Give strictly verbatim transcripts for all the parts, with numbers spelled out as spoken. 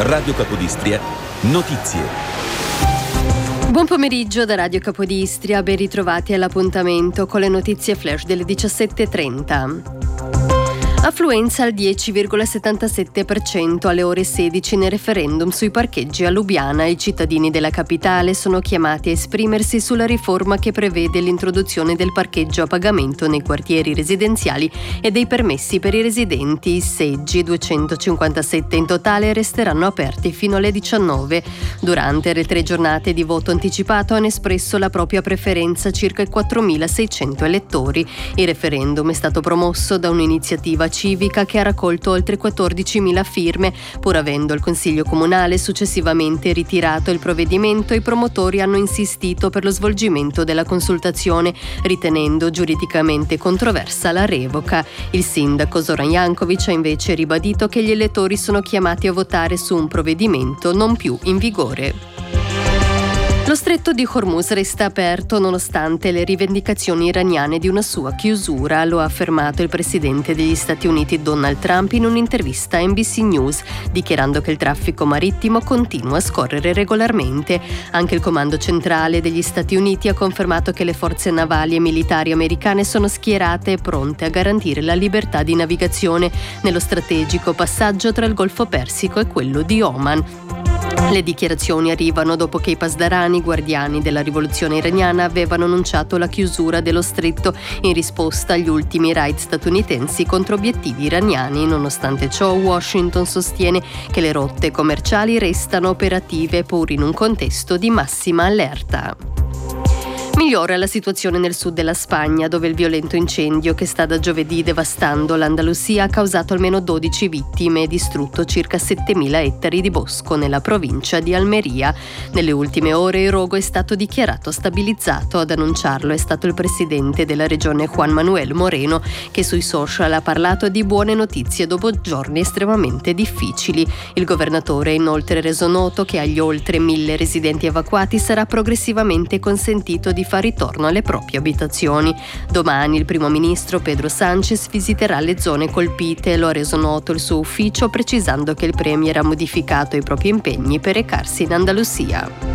Radio Capodistria, notizie. Buon pomeriggio da Radio Capodistria, ben ritrovati all'appuntamento con le notizie flash delle diciassette e trenta. Affluenza al dieci virgola settantasette per cento alle ore sedici nel referendum sui parcheggi a Lubiana. I cittadini della capitale sono chiamati a esprimersi sulla riforma che prevede l'introduzione del parcheggio a pagamento nei quartieri residenziali e dei permessi per i residenti. I seggi, duecentocinquantasette in totale, resteranno aperti fino alle diciannove. Durante le tre giornate di voto anticipato hanno espresso la propria preferenza circa quattromilaseicento elettori. Il referendum è stato promosso da un'iniziativa civica che ha raccolto oltre quattordicimila firme. Pur avendo il Consiglio Comunale successivamente ritirato il provvedimento, i promotori hanno insistito per lo svolgimento della consultazione, ritenendo giuridicamente controversa la revoca. Il sindaco Zoran Jankovic ha invece ribadito che gli elettori sono chiamati a votare su un provvedimento non più in vigore. Lo stretto di Hormuz resta aperto nonostante le rivendicazioni iraniane di una sua chiusura, lo ha affermato il presidente degli Stati Uniti Donald Trump in un'intervista a N B C News, dichiarando che il traffico marittimo continua a scorrere regolarmente. Anche il comando centrale degli Stati Uniti ha confermato che le forze navali e militari americane sono schierate e pronte a garantire la libertà di navigazione nello strategico passaggio tra il Golfo Persico e quello di Oman. Le dichiarazioni arrivano dopo che i pasdarani, guardiani della rivoluzione iraniana, avevano annunciato la chiusura dello stretto in risposta agli ultimi raid statunitensi contro obiettivi iraniani. Nonostante ciò, Washington sostiene che le rotte commerciali restano operative pur in un contesto di massima allerta. Migliora la situazione nel sud della Spagna, dove il violento incendio che sta da giovedì devastando l'Andalusia ha causato almeno dodici vittime e distrutto circa settemila ettari di bosco nella provincia di Almeria. Nelle ultime ore il rogo è stato dichiarato stabilizzato. Ad annunciarlo è stato il presidente della regione Juan Manuel Moreno, che sui social ha parlato di buone notizie dopo giorni estremamente difficili. Il governatore ha inoltre reso noto che agli oltre mille residenti evacuati sarà progressivamente consentito di far ritorno alle proprie abitazioni. Domani il primo ministro Pedro Sánchez visiterà le zone colpite. Lo ha reso noto il suo ufficio, precisando che il premier ha modificato i propri impegni per recarsi in Andalusia.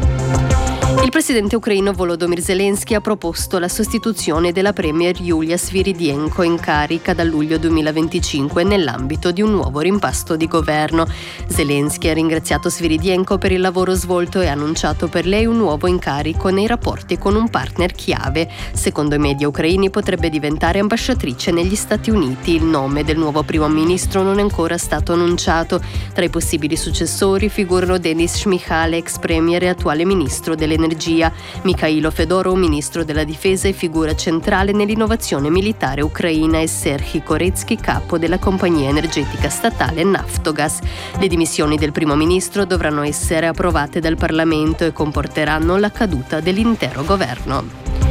Il presidente ucraino Volodymyr Zelensky ha proposto la sostituzione della premier Yulia Sviridenko in carica dal luglio duemilaventicinque nell'ambito di un nuovo rimpasto di governo. Zelensky ha ringraziato Sviridenko per il lavoro svolto e ha annunciato per lei un nuovo incarico nei rapporti con un partner chiave. Secondo i media ucraini potrebbe diventare ambasciatrice negli Stati Uniti. Il nome del nuovo primo ministro non è ancora stato annunciato. Tra i possibili successori figurano Denis Shmyhal, ex premier e attuale ministro dell'energia, Mikhailo Fedorov, ministro della difesa e figura centrale nell'innovazione militare ucraina, e Serhii Koretsky, capo della compagnia energetica statale Naftogaz. Le dimissioni del primo ministro dovranno essere approvate dal Parlamento e comporteranno la caduta dell'intero governo.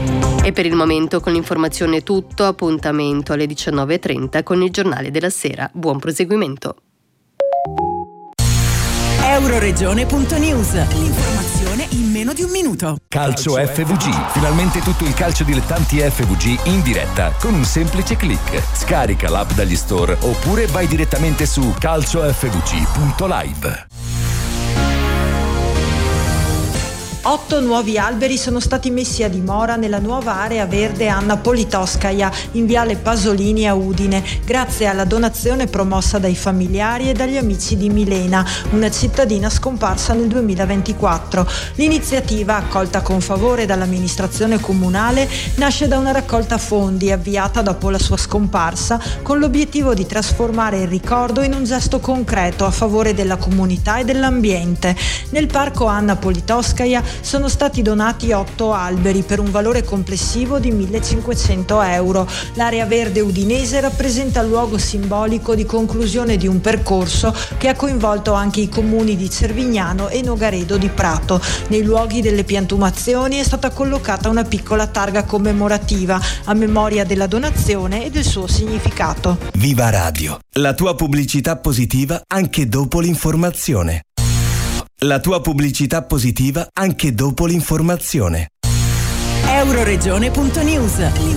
E per il momento con l'informazione è tutto. Appuntamento alle diciannove e trenta con il giornale della sera. Buon proseguimento. Euroregione punto news. L'informazione in meno di un minuto. Calcio F V G. Finalmente tutto il calcio dilettanti F V G in diretta con un semplice click. Scarica l'app dagli store oppure vai direttamente su calcio f v g punto live. Otto nuovi alberi sono stati messi a dimora nella nuova area verde Anna Politkovskaja in viale Pasolini a Udine, grazie alla donazione promossa dai familiari e dagli amici di Milena, una cittadina scomparsa nel duemilaventiquattro. L'iniziativa, accolta con favore dall'amministrazione comunale, nasce da una raccolta fondi avviata dopo la sua scomparsa, con l'obiettivo di trasformare il ricordo in un gesto concreto a favore della comunità e dell'ambiente. Nel parco Anna Politkovskaja sono stati donati otto alberi per un valore complessivo di millecinquecento euro. L'area verde udinese rappresenta il luogo simbolico di conclusione di un percorso che ha coinvolto anche i comuni di Cervignano e Nogaredo di Prato. Nei luoghi delle piantumazioni è stata collocata una piccola targa commemorativa a memoria della donazione e del suo significato. Viva Radio, la tua pubblicità positiva anche dopo l'informazione. La tua pubblicità positiva anche dopo l'informazione. Euroregione punto news.